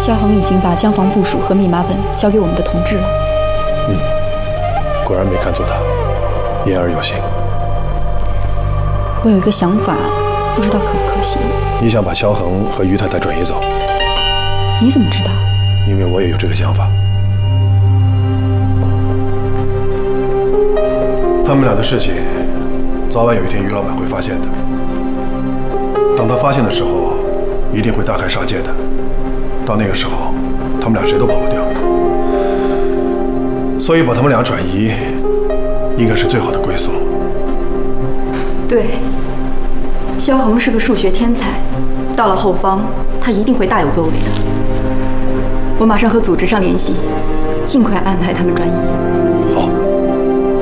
萧恒已经把江防部署和密码本交给我们的同志了。 果然没看错他，言而有信。 我有一个想法，不知道可不可行。 你想把萧恒和于太太转移走？ 你怎么知道？ 因为我也有这个想法。他们俩的事情，早晚有一天于老板会发现的。当他发现的时候，一定会大开杀戒的。到那个时候，他们俩谁都跑不掉。所以把他们俩转移，应该是最好的归宿。 对，萧恒是个数学天才，到了后方，他一定会大有作为的。我马上和组织上联系，尽快安排他们转移。 好。